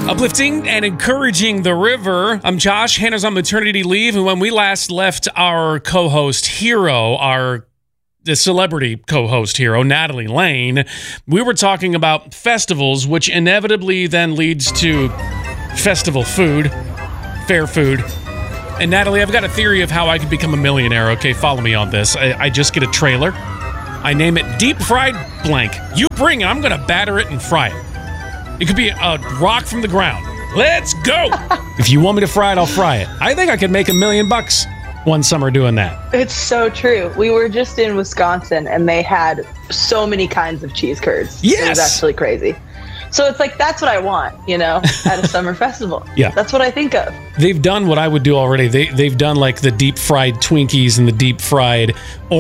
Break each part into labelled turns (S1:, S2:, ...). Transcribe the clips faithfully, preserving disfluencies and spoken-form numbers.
S1: Uplifting and encouraging the river. I'm Josh. Hannah's on maternity leave, and when we last left our co-host hero, our the celebrity co-host hero, Natalie Lane, we were talking about festivals, which inevitably then leads to festival food, fair food. And Natalie, I've got a theory of how I could become a millionaire. Okay, follow me on this. I, I just get a trailer. I name it Deep Fried Blank. You bring it. I'm going to batter it and fry it. It could be a rock from the ground. Let's go. If you want me to fry it, I'll fry it. I think I could make a million bucks one summer doing that.
S2: It's so true. We were just in Wisconsin and they had so many kinds of cheese curds.
S1: Yes.
S2: It was actually crazy. So it's like, that's what I want, you know, at a summer festival.
S1: Yeah.
S2: That's what I think of.
S1: They've done what I would do already. They, they've done like the deep fried Twinkies and the deep fried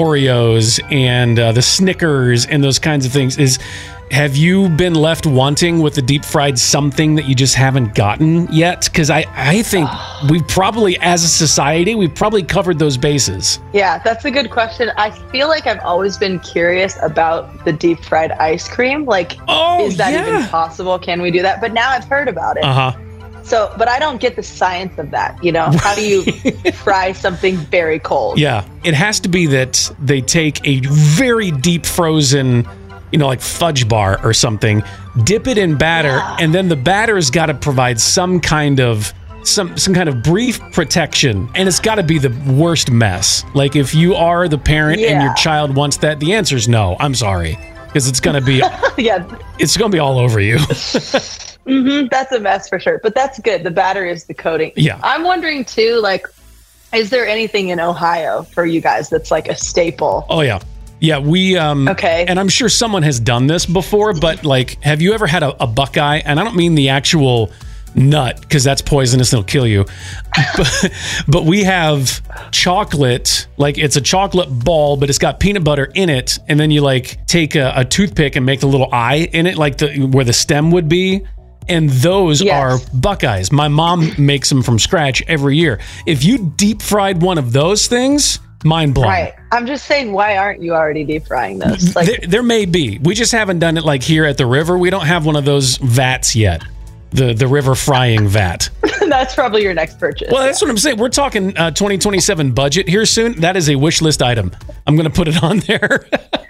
S1: Oreos and uh, the Snickers and those kinds of things. Is Have you been left wanting with the deep fried something that you just haven't gotten yet? Because I, I think we probably, as a society, we've probably covered those bases.
S2: Yeah, that's a good question. I feel like I've always been curious about the deep fried ice cream. Like,
S1: oh,
S2: is that
S1: yeah.
S2: even possible? Can we do that? But now I've heard about it.
S1: Uh-huh.
S2: So, but I don't get the science of that, you know? How do you fry something very cold?
S1: Yeah, it has to be that they take a very deep frozen, you know, like fudge bar or something, dip it in batter, yeah. and then the batter's got to provide some kind of some some kind of brief protection, and it's got to be the worst mess. Like if you are the parent
S2: yeah.
S1: and your child wants that, the answer's no. I'm sorry, because it's going to be
S2: yeah,
S1: it's going to be all over you.
S2: mm-hmm, that's a mess for sure, but that's good. The batter is the coating.
S1: Yeah,
S2: I'm wondering too, like, is there anything in Ohio for you guys that's like a staple?
S1: Oh yeah. Yeah, we, um,
S2: okay.
S1: and I'm sure someone has done this before, but like, have you ever had a, a Buckeye? And I don't mean the actual nut, because that's poisonous and it'll kill you. but, but we have chocolate, like it's a chocolate ball, but it's got peanut butter in it. And then you like take a, a toothpick and make the little eye in it, like the where the stem would be. And those
S2: yes.
S1: are Buckeyes. My mom makes them from scratch every year. If you deep fried one of those things, mind blown.
S2: Right. I'm just saying, why aren't you already deep frying those? Like,
S1: there, there may be. We just haven't done it like here at the river. We don't have one of those vats yet. The the river frying vat.
S2: That's probably your next purchase.
S1: Well, that's what I'm saying. We're talking uh, twenty twenty-seven budget here soon. That is a wish list item. I'm going to put it on there.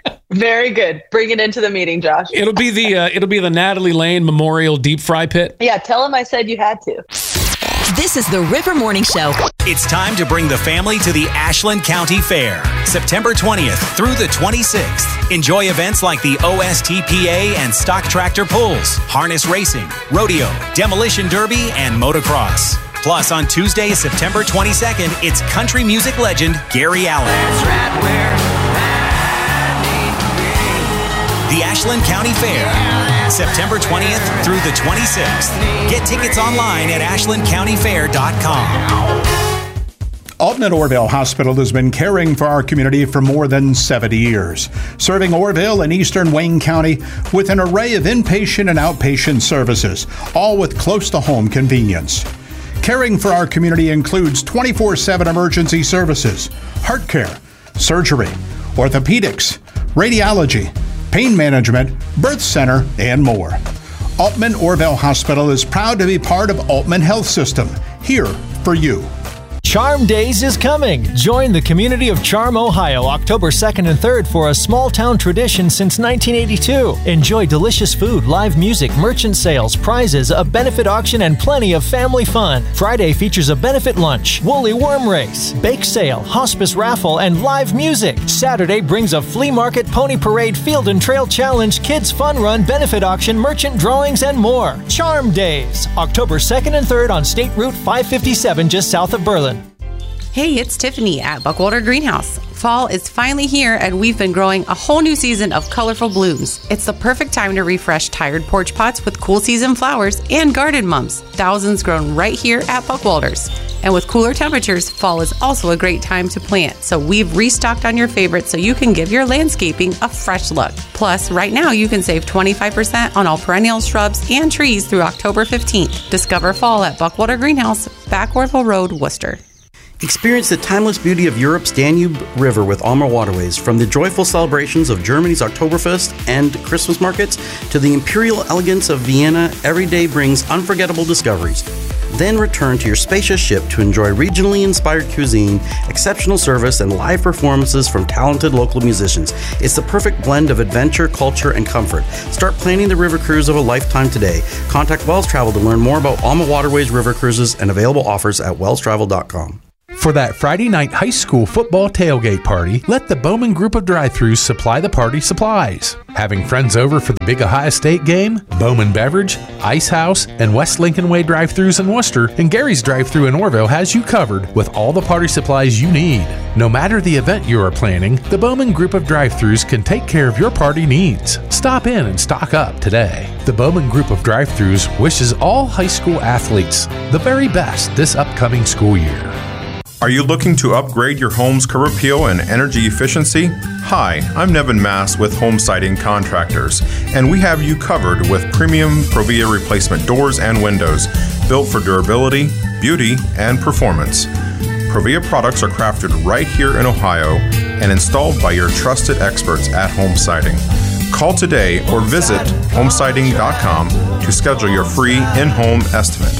S2: Very good. Bring it into the meeting, Josh.
S1: It'll be the uh, it'll be the Natalie Lane Memorial Deep Fry Pit.
S2: Yeah, tell him I said you had to.
S3: This is the River Morning Show.
S4: It's time to bring the family to the Ashland County Fair, September twentieth through the twenty-sixth. Enjoy events like the O S T P A and stock tractor pulls, harness racing, rodeo, demolition derby, and motocross. Plus, on Tuesday, September twenty-second, it's country music legend Gary Allan. That's right where the Ashland County Fair, September twentieth through the twenty-sixth. Get tickets online at ashland county fair dot com.
S5: Altman Orville Hospital has been caring for our community for more than seventy years, serving Orville and eastern Wayne County with an array of inpatient and outpatient services, all with close-to-home convenience. Caring for our community includes twenty-four seven emergency services, heart care, surgery, orthopedics, radiology, pain management, birth center, and more. Altman Orville Hospital is proud to be part of Altman Health System, here for you.
S6: Charm Days is coming. Join the community of Charm, Ohio, October second and third for a small town tradition since nineteen eighty-two. Enjoy delicious food, live music, merchant sales, prizes, a benefit auction, and plenty of family fun. Friday features a benefit lunch, woolly worm race, bake sale, hospice raffle, and live music. Saturday brings a flea market, pony parade, field and trail challenge, kids fun run, benefit auction, merchant drawings, and more. Charm Days, October second and third on State Route five fifty-seven, just south of Berlin.
S7: Hey, it's Tiffany at Buckwalter Greenhouse. Fall is finally here, and we've been growing a whole new season of colorful blooms. It's the perfect time to refresh tired porch pots with cool season flowers and garden mums. Thousands grown right here at Buckwalter's. And with cooler temperatures, fall is also a great time to plant. So we've restocked on your favorites so you can give your landscaping a fresh look. Plus, right now you can save twenty-five percent on all perennial shrubs and trees through October fifteenth. Discover fall at Buckwalter Greenhouse, Back Orville Road, Worcester.
S8: Experience the timeless beauty of Europe's Danube River with Alma Waterways. From the joyful celebrations of Germany's Oktoberfest and Christmas markets to the imperial elegance of Vienna, every day brings unforgettable discoveries. Then return to your spacious ship to enjoy regionally inspired cuisine, exceptional service, and live performances from talented local musicians. It's the perfect blend of adventure, culture, and comfort. Start planning the river cruise of a lifetime today. Contact Wells Travel to learn more about Alma Waterways river cruises and available offers at wells travel dot com.
S9: For that Friday night high school football tailgate party, let the Bowman Group of Drive-Thrus supply the party supplies. Having friends over for the Big Ohio State game? Bowman Beverage, Ice House, and West Lincoln Way Drive-Thrus in Worcester, and Gary's Drive-Thru in Orville has you covered with all the party supplies you need. No matter the event you are planning, the Bowman Group of Drive-Thrus can take care of your party needs. Stop in and stock up today. The Bowman Group of Drive-Thrus wishes all high school athletes the very best this upcoming school year.
S10: Are you looking to upgrade your home's curb appeal and energy efficiency? Hi, I'm Nevin Mass with Home Siding Contractors, and we have you covered with premium Provia replacement doors and windows, built for durability, beauty, and performance. Provia products are crafted right here in Ohio and installed by your trusted experts at Home Siding. Call today or visit home siding dot com to schedule your free in-home estimate.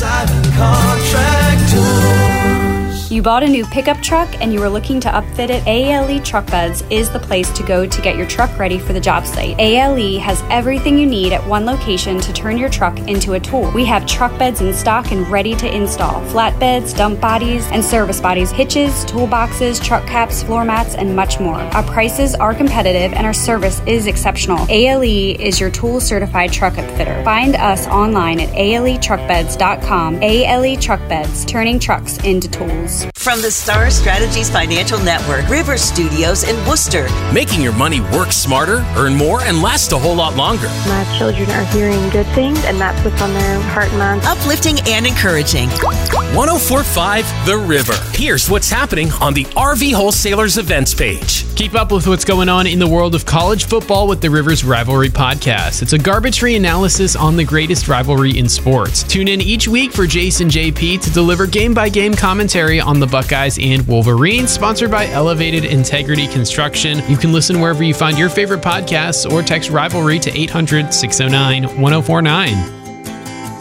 S11: You bought a new pickup truck and you were looking to upfit it? A L E Truck Beds is the place to go to get your truck ready for the job site. A L E has everything you need at one location to turn your truck into a tool. We have truck beds in stock and ready to install. Flatbeds, dump bodies, and service bodies, hitches, toolboxes, truck caps, floor mats, and much more. Our prices are competitive and our service is exceptional. A L E is your tool certified truck upfitter. Find us online at A L E truck beds dot com. A L E Truck Beds, turning trucks into tools.
S12: From the Star Strategies Financial Network, River Studios in Worcester.
S13: Making your money work smarter, earn more, and last a whole lot longer.
S14: My children are hearing good things, and that's what's on their heart and mind.
S12: Uplifting and encouraging.
S13: one oh four point five The River. Here's what's happening on the R V Wholesalers events page.
S15: Keep up with what's going on in the world of college football with the Rivers Rivalry Podcast. It's a garbage-free analysis on the greatest rivalry in sports. Tune in each week for Jason J P to deliver game-by-game commentary on the Buckeyes and Wolverines, sponsored by Elevated Integrity Construction. You can listen wherever you find your favorite podcasts or text Rivalry to eight hundred, six oh nine, one oh four nine.